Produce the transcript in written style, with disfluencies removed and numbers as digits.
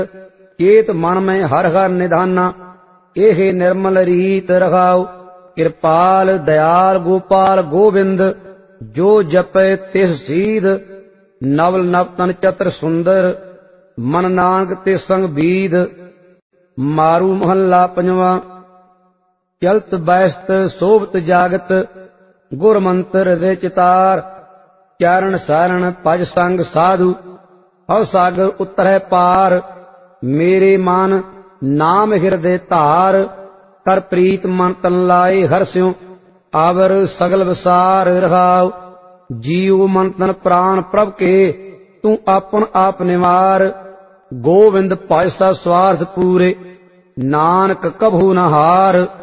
चेत मन में हर हर निधाना, एहे निर्मल रीत रखाओ। कृपाल दयाल गोपाल गोविंद, जो जपे तिस सीध। नवल नवतन चतर सुंदर, मन नानक तिस संग बीध। मारू महला पंजवा। चलत बैसत शोभत जागत, गुर मंत्र हृदय चितार। चरण शरण भज संग साधु, भव सागर उतरै पार। मेरे मन नाम हृदय धार, कर प्रीत मन तन लाए हर्ष्यों। आवर सगल विसार रहाओ। जीव मन तन प्राण प्रभ के, तू आपन आप निवार। गोविंद भज सब स्वार्थ पूरे, नानक कभू न हार।